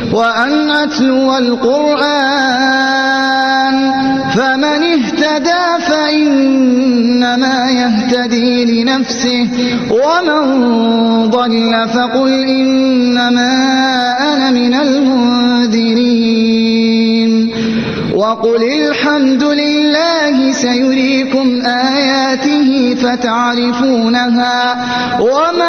وأن أتلو القرآن فمن اهتدى فإنما يهتدي لنفسه ومن ضل فقل إنما أنا من المنذرين وقل الحمد لله سيريكم آياته فتعرفونها وما